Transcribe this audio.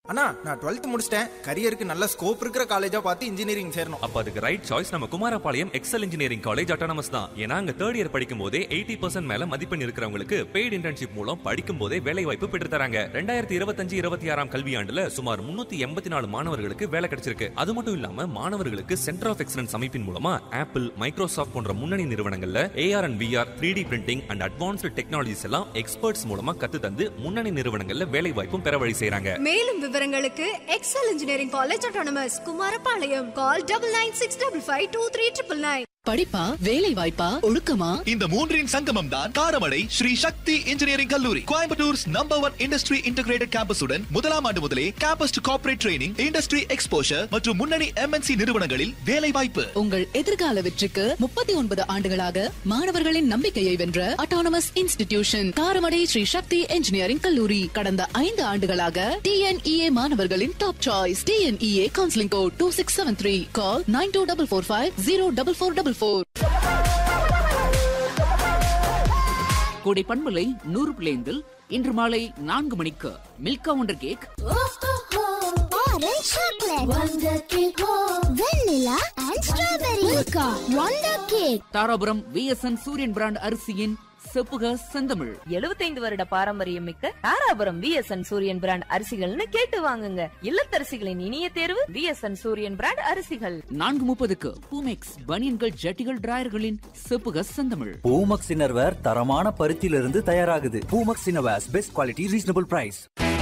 அண்ணா, நான் 12th முடிச்சிட்டேன். கரியருக்கு நல்ல ஸ்கோப் இருக்கிற காலேஜா பார்த்து இன்ஜினியரிங் சேரணும். அப்ப அதுக்கு ரைட் சாய்ஸ் நம்ம Kumarapalayam XL engineering college autonomous தான். ஏன்னா அங்க தேர்ட் இயர் படிக்கும் போதே 80% மேல மதிப்பெண் இருக்கிறவங்களுக்கு பெய்டு இன்டர்ன்ஷிப் மூலம் படிக்கும் போதே வேலை வாய்ப்பு பெற்று தராங்க. 2025-26 கல்வியாண்டுல சுமார் 384 மாணவர்களுக்கு வேலை கிடைச்சிருக்கு. அது மட்டும் இல்லாம மாணவர்களுக்கு சென்டர் ஆஃப் எக்ஸலன்ஸ் அமைப்பின் மூலமா ஆப்பிள், மைக்ரோசாஃப்ட் போன்ற முன்னணி நிறுவனங்கள்ல AR and VR 3D printing and advanced technologies எல்லாம் எக்ஸ்பர்ட்ஸ் மூலமா கத்து தந்து முன்னணி நிறுவனங்கள்ல வேலை வாய்ப்பும் பெற வழி செய்றாங்க. மேலும் விவரங்களுக்கு XL engineering college autonomous Kumarapalayam. கால் 9965523999. படிப்பா வேலை வாய்ப்பா ஒழுக்கமா, இந்த மூன்றின் சங்கமம் தான் காரமடை ஸ்ரீ சக்தி இன்ஜினியரிங் கல்லூரி. கோயம்புத்தூர்ஸ் நம்பர் 1 இண்டஸ்ட்ரி இன்டகிரேட்டட் கேம்பஸுடன் முதலாம் ஆண்டு முதலே campus to corporate training, industry exposure மற்றும் முன்னணி MNC நிறுவனங்களில் வேலை வாய்ப்பு. உங்கள் எதிர்கால வெற்றிக்கு 39 ஆண்டுகளாக மாணவர்களின் நம்பிக்கையை வென்ற அட்டானமஸ் இன்ஸ்டிடியூஷன் காரமடை ஸ்ரீ சக்தி இன்ஜினியரிங் கல்லூரி. கடந்த 5 ஆண்டுகளாக TNEA மாணவர்களின் top choice. TNEA counselling code 2673. கால் 9244504444. கோடை பண்பலை 100.5 இன்று மாலை 4 மணிக்கு Milkha wonder cake, orange chocolate, wonder cake, Vennila and strawberry, Milkha wonder cake. Dharapuram VSN சூரியன் பிராண்ட் அரிசியின் செப்புக செந்தமிழ். 75 வருட பாரம்பரியம் மிக்க தாராபுரம் VSN சூரியன் பிராண்ட் அரிசிகள்னு கேட்டு வாங்குங்க. இல்லத்தரசிகளின் இனிய தேர்வு VSN சூரியன் பிராண்ட் அரிசிகள். 4:30க்கு பூமெக்ஸ் பனியன்கள், ஜட்டிகள், டிராயர்களின் செப்புக செந்தமிழ். பூமக்ஸ் இன்னர்வேர் தரமான பருத்தியிலிருந்து தயாராகுது. Poomex innerwears best quality, reasonable price.